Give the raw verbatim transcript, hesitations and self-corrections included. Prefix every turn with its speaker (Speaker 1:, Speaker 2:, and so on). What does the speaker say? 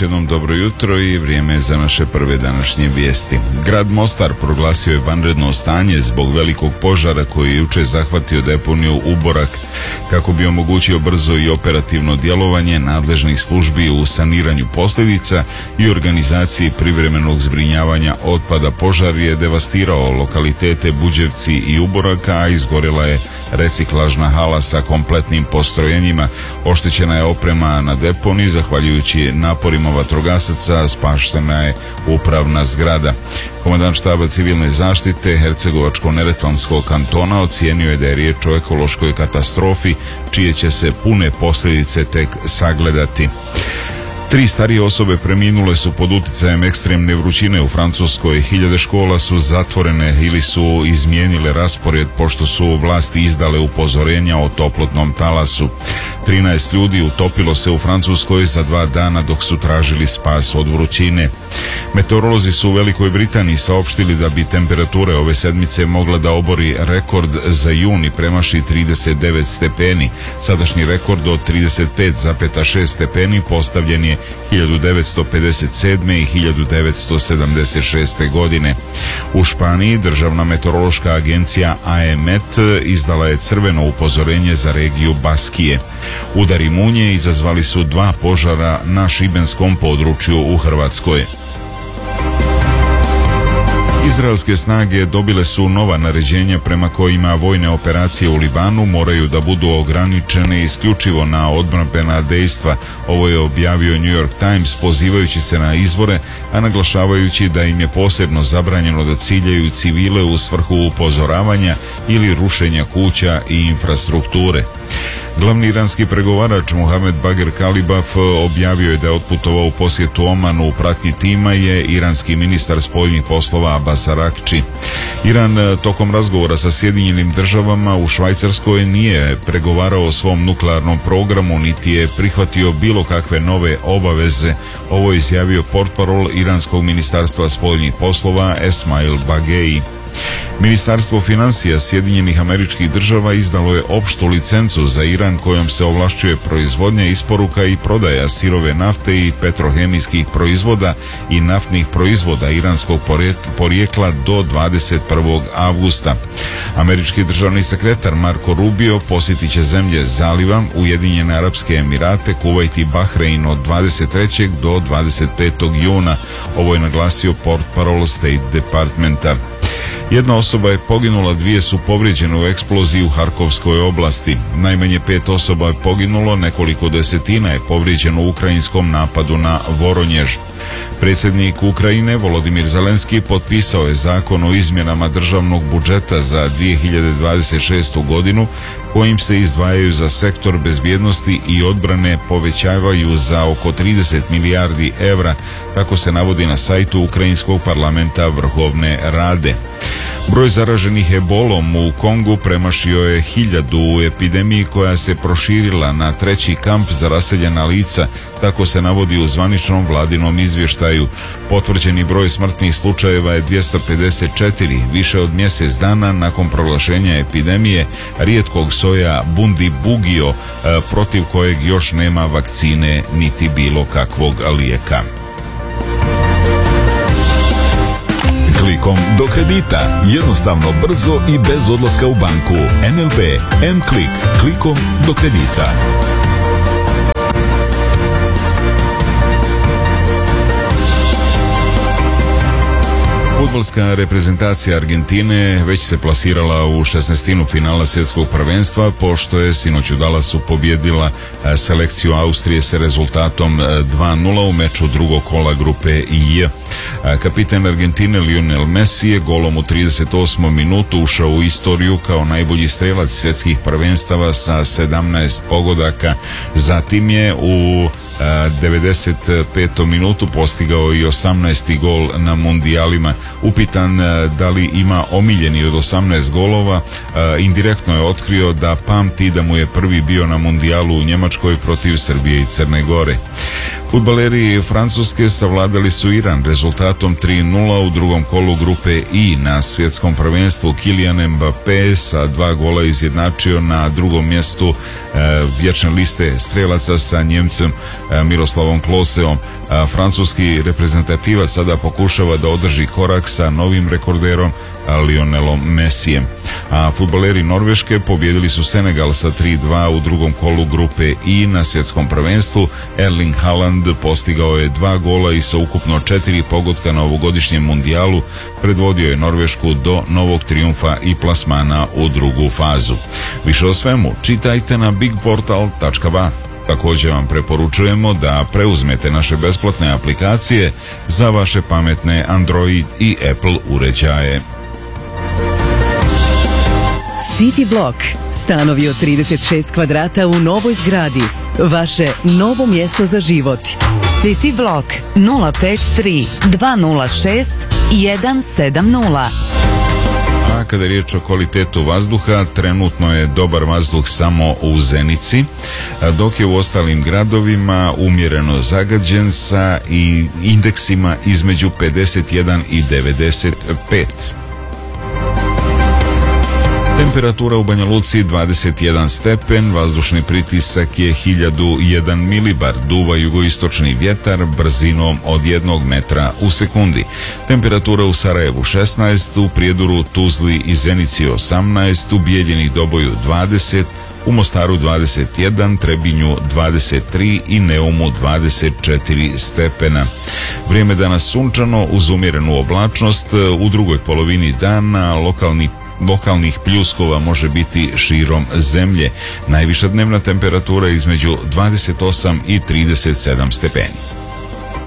Speaker 1: jednom dobro jutro i vrijeme je za naše prve današnje vijesti. Grad Mostar proglasio je vanredno stanje zbog velikog požara koji je jučer zahvatio deponiju Uborak. Kako bi omogućio brzo i operativno djelovanje nadležnih službi u saniranju posljedica i organizaciji privremenog zbrinjavanja otpada, požar je devastirao lokalitete Buđevci i Uboraka, a izgorela je reciklažna hala sa kompletnim postrojenjima. Oštećena je oprema na deponiji, zahvaljujući naporima vatrogasaca spašena je upravna zgrada. Komandant štaba civilne zaštite Hercegovačko-neretvanskog kantona ocijenio je da je riječ o ekološkoj katastrofi čije će se pune posljedice tek sagledati. Tri starije osobe preminule su pod utjecajem ekstremne vrućine u Francuskoj. Hiljade škola su zatvorene ili su izmijenile raspored pošto su vlasti izdale upozorenja o toplotnom talasu. trinaest ljudi utopilo se u Francuskoj za dva dana dok su tražili spas od vrućine. Meteorolozi su u Velikoj Britaniji saopštili da bi temperature ove sedmice mogla da obori rekord za juni premaši trideset devet stepeni. Sadašnji rekord od trideset pet zarez šest stepeni postavljen je hiljadu devetsto pedeset sedme. i hiljadu devetsto sedamdeset šeste. godine. U Španiji državna meteorološka agencija AEMET izdala je crveno upozorenje za regiju Baskije. Udari munje izazvali su dva požara na šibenskom području u Hrvatskoj. Izraelske snage dobile su nova naređenja prema kojima vojne operacije u Libanu moraju da budu ograničene isključivo na odbrambena dejstva. Ovo je objavio New York Times pozivajući se na izvore, a naglašavajući da im je posebno zabranjeno da ciljaju civile u svrhu upozoravanja ili rušenja kuća i infrastrukture. Glavni iranski pregovarač Mohamed Bagher Kalibaf objavio je da je otputovao u posjetu Omanu u pratnji tima je iranski ministar spoljnih poslova Abbas Araghči. Iran tokom razgovora sa Sjedinjenim državama u Švajcarskoj nije pregovarao o svom nuklearnom programu niti je prihvatio bilo kakve nove obaveze. Ovo je izjavio portparol iranskog ministarstva spoljnih poslova Esmail Bagei. Ministarstvo financija Sjedinjenih Američkih Država izdalo je opštu licencu za Iran kojom se ovlašćuje proizvodnja, isporuka i prodaja sirove nafte i petrohemijskih proizvoda i naftnih proizvoda iranskog porijekla do dvadeset prvog avgusta. Američki državni sekretar Marco Rubio posjetit će zemlje Zaliva, Ujedinjene Arapske Emirate, Kuvajt i Bahrein od dvadeset trećeg do dvadeset petog juna. Ovo je naglasio portparol State Departmenta. Jedna osoba je poginula, dvije su povrijeđene u eksploziji u Harkovskoj oblasti. Najmanje pet osoba je poginulo, nekoliko desetina je povrijeđeno u ukrajinskom napadu na Voronjež. Predsjednik Ukrajine Volodimir Zelenski potpisao je zakon o izmjenama državnog budžeta za dvije hiljade dvadeset šestu. godinu kojim se izdvajaju za sektor bezbjednosti i odbrane povećavaju za oko trideset milijardi evra, tako se navodi na sajtu Ukrajinskog parlamenta Vrhovne Rade. Broj zaraženih ebolom u Kongu premašio je hiljadu u epidemiji koja se proširila na treći kamp za raseljena lica, tako se navodi u zvaničnom vladinom izvještaju. Potvrđeni broj smrtnih slučajeva je dvjesto pedeset četiri, više od mjesec dana nakon proglašenja epidemije rijetkog soja Bundibugyo, protiv kojeg još nema vakcine niti bilo kakvog lijeka.
Speaker 2: Klikom do kredita. Jednostavno, brzo i bez odlaska u banku. N L B M-Klik. Klikom do kredita.
Speaker 1: Fudbalska reprezentacija Argentine već se plasirala u šesnaestinu finala svjetskog prvenstva pošto je sinoć u Dallasu pobjedila selekciju Austrije sa rezultatom dva nula u meču drugog kola grupe J. Kapitan Argentine Lionel Messi je golom u trideset osmom minutu ušao u istoriju kao najbolji strelac svjetskih prvenstava sa sedamnaest pogodaka. Zatim je u devedeset petom minutu postigao i osamnaesti gol na mundijalima. Upitan da li ima omiljeni od osamnaest golova, indirektno je otkrio da pamti da mu je prvi bio na mundijalu u Njemačkoj protiv Srbije i Crne Gore. Fudbaleri Francuske savladali su Iran rezultatom tri nula u drugom kolu grupe I na svjetskom prvenstvu. Kylian Mbappé sa dva gola izjednačio na drugom mjestu e, vječne liste strelaca sa Njemcem e, Miroslavom Kloseom. E, francuski reprezentativac sada pokušava da održi korak sa novim rekorderom Lionelom Messijem. A fudbaleri Norveške pobjedili su Senegal sa tri dva u drugom kolu grupe I na svjetskom prvenstvu. Erling Haaland postigao je dva gola i sa ukupno četiri pogotka na ovogodišnjem mundijalu predvodio je Norvešku do novog trijumfa i plasmana u drugu fazu. Više o svemu čitajte na big portal tačka ba. Također vam preporučujemo da preuzmete naše besplatne aplikacije za vaše pametne Android i Apple uređaje.
Speaker 3: City Block. Stanovi od trideset šest kvadrata u novoj zgradi. Vaše novo mjesto za život.
Speaker 4: City Block nula pet tri dva nula šest jedan sedam nula.
Speaker 1: A kada je riječ o kvalitetu vazduha, trenutno je dobar vazduh samo u Zenici, dok je u ostalim gradovima umjereno zagađen sa i indeksima između pedeset jedan i devedeset pet. Temperatura u Banja Luci dvadeset jedan stepen, vazdušni pritisak je hiljadu jedan milibar, duva jugoistočni vjetar brzinom od jednog metra u sekundi. Temperatura u Sarajevu šesnaest, u Prijedoru, Tuzli i Zenici osamnaest, u Bijeljini Doboju dvadeset, u Mostaru dvadeset jedan, Trebinju dvadeset tri i Neumu dvadeset četiri stepena. Vrijeme danas sunčano uz umjerenu oblačnost, u drugoj polovini dana lokalni Lokalnih pljuskova može biti širom zemlje. Najviša dnevna temperatura između dvadeset osam i trideset sedam stepeni.